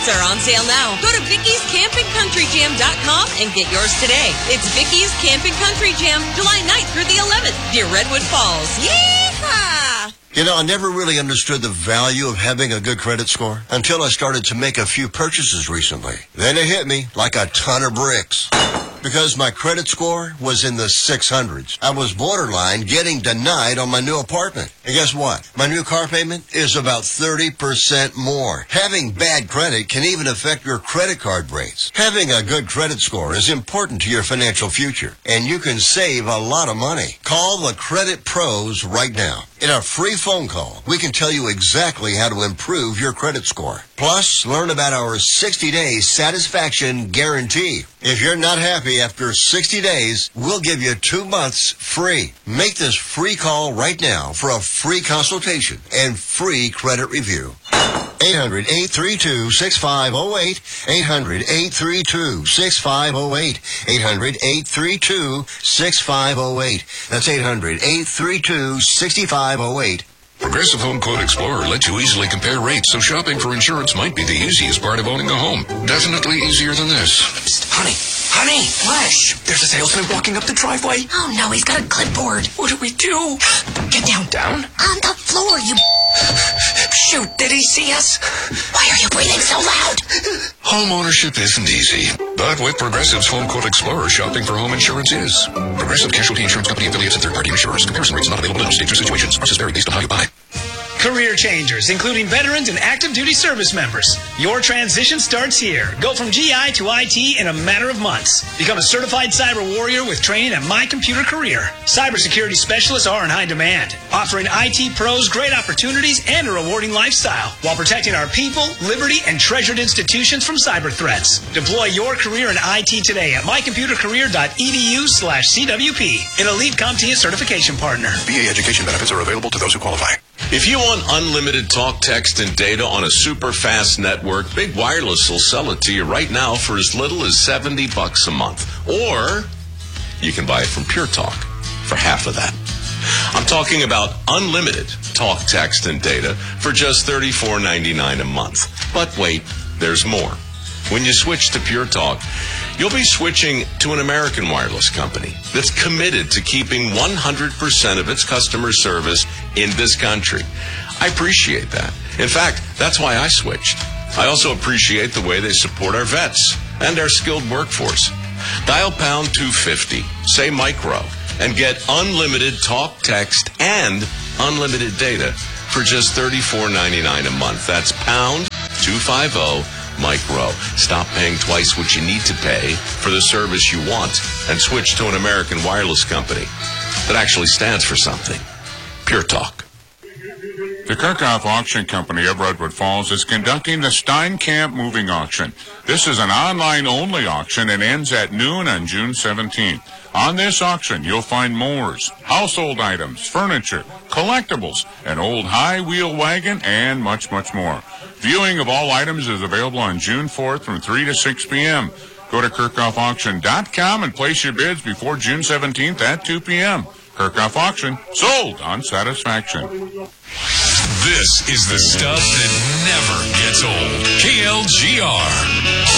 Tickets are on sale now. Go to Vicky'sCampingCountryJam.com and get yours today. It's Vicky's Camping Country Jam, July 9th through the 11th, near Redwood Falls. Yeehaw! You know, I never really understood the value of having a good credit score until I started to make a few purchases recently. Then it hit me like a ton of bricks. Because my credit score was in the 600s. I was borderline getting denied on my new apartment. And guess what? My new car payment is about 30% more. Having bad credit can even affect your credit card rates. Having a good credit score is important to your financial future, and you can save a lot of money. Call the Credit Pros right now. In a free phone call, we can tell you exactly how to improve your credit score. Plus, learn about our 60-day satisfaction guarantee. If you're not happy after 60 days, we'll give you 2 months free. Make this free call right now for a free consultation and free credit review. 800-832-6508. 800-832-6508. 800-832-6508. That's 800-832-6508. Progressive Home Quote Explorer lets you easily compare rates, so shopping for insurance might be the easiest part of owning a home. Definitely easier than this. Psst, honey, Flash! There's a salesman walking up the driveway. Oh no, he's got a clipboard. What do we do? Get down. On the floor, you... Shoot, did he see us? Why are you breathing so loud? Home ownership isn't easy, but with Progressive's Home Quote Explorer, shopping for home insurance is. Progressive Casualty Insurance Company affiliates and third-party insurers. Comparison rates not available in all states or situations. Prices vary based on how you buy. Career changers, including veterans and active duty service members. Your transition starts here. Go from GI to IT in a matter of months. Become a certified cyber warrior with training at My Computer Career. Cybersecurity specialists are in high demand, offering IT pros great opportunities and a rewarding lifestyle while protecting our people, liberty, and treasured institutions from cyber threats. Deploy your career in IT today at mycomputercareer.edu/CWP, an elite CompTIA certification partner. VA education benefits are available to those who qualify. If you want unlimited talk, text, and data on a super fast network, Big Wireless will sell it to you right now for as little as $70 a month. Or you can buy it from Pure Talk for half of that. I'm talking about unlimited talk, text, and data for just $34.99 a month. But wait, there's more. When you switch to Pure Talk, you'll be switching to an American wireless company that's committed to keeping 100% of its customer service in this country. I appreciate that. In fact, that's why I switched. I also appreciate the way they support our vets and our skilled workforce. Dial pound 250, say micro, and get unlimited talk, text, and unlimited data for just $34.99 a month. That's pound 250 micro. Stop paying twice what you need to pay for the service you want and switch to an American wireless company that actually stands for something. Pure Talk. The Kirchhoff Auction Company of Redwood Falls is conducting the Steinkamp Moving Auction. This is an online-only auction and ends at noon on June 17th. On this auction, you'll find mowers, household items, furniture, collectibles, an old high-wheel wagon, and much, much more. Viewing of all items is available on June 4th from 3 to 6 p.m. Go to KirchhoffAuction.com and place your bids before June 17th at 2 p.m. Kirchhoff Auction, sold on satisfaction. This is the stuff that never gets old. KLGR.